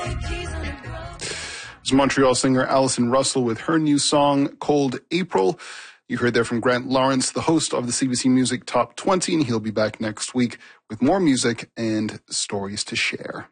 It's Montreal singer Allison Russell with her new song, Cold April. You heard there from Grant Lawrence, the host of the CBC Music Top 20, and he'll be back next week with more music and stories to share.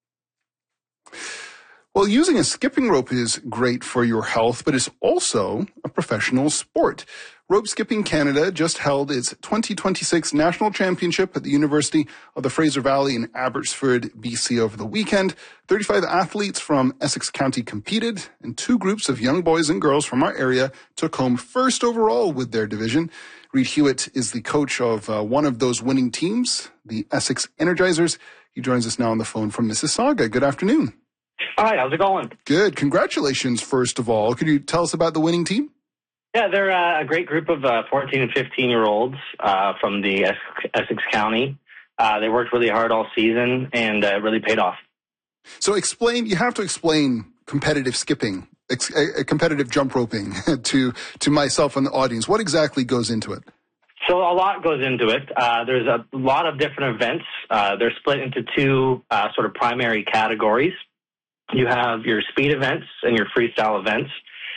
Well, using a skipping rope is great for your health, but it's also a professional sport. Rope Skipping Canada just held its 2026 National Championship at the University of the Fraser Valley in Abbotsford, BC over the weekend. 35 athletes from Essex County competed, and 2 groups of young boys and girls from our area took home first overall with their division. Reed Hewitt is the coach of one of those winning teams, the Essex Energizers. He joins us now on the phone from Mississauga. Good afternoon. Hi, how's it going? Good. Congratulations, first of all. Could you tell us about the winning team? Yeah, they're a great group of 14 and 15-year-olds from the Essex County. They worked really hard all season, and it really paid off. So you have to explain competitive skipping, competitive jump roping to myself and the audience. What exactly goes into it? So a lot goes into it. There's a lot of different events. They're split into 2 sort of primary categories. You have your speed events and your freestyle events.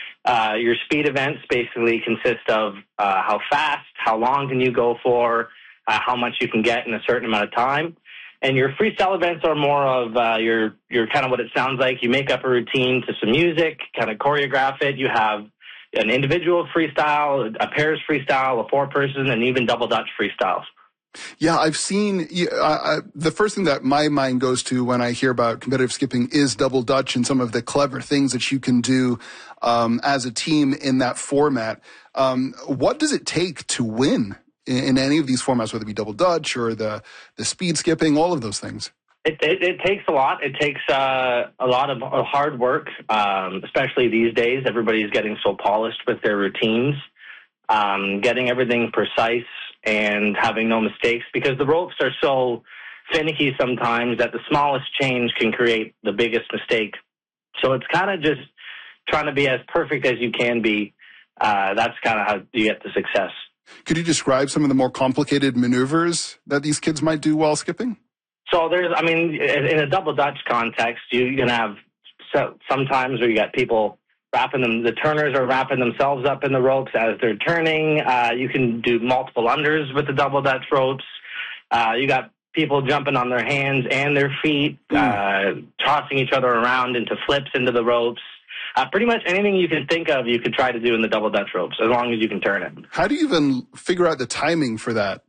Your speed events basically consist of how fast, how long can you go for, how much you can get in a certain amount of time. And your freestyle events are more of your kind of what it sounds like. You make up a routine to some music, kind of choreograph it. You have an individual freestyle, a pairs freestyle, a 4-person, and even double Dutch freestyles. Yeah, I've seen, the first thing that my mind goes to when I hear about competitive skipping is double Dutch and some of the clever things that you can do as a team in that format. What does it take to win in any of these formats, whether it be double Dutch or the speed skipping, all of those things? It takes a lot. It takes a lot of hard work, especially these days. Everybody's getting so polished with their routines, getting everything precise and having no mistakes, because the ropes are so finicky sometimes that the smallest change can create the biggest mistake. So it's kind of just trying to be as perfect as you can be. That's kind of how you get the success. Could you describe some of the more complicated maneuvers that these kids might do while skipping? So in a double Dutch context, you can have sometimes where you got people the turners are wrapping themselves up in the ropes as they're turning. You can do multiple unders with the double Dutch ropes. You got people jumping on their hands and their feet, tossing each other around into flips into the ropes. Pretty much anything you can think of, you could try to do in the double Dutch ropes, as long as you can turn it. How do you even figure out the timing for that?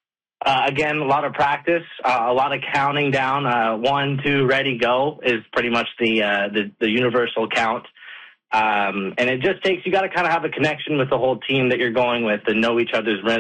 Again, a lot of practice, a lot of counting down. 1, 2, ready, go is pretty much the universal count. And it just takes, you got to kind of have a connection with the whole team that you're going with and know each other's rhythm.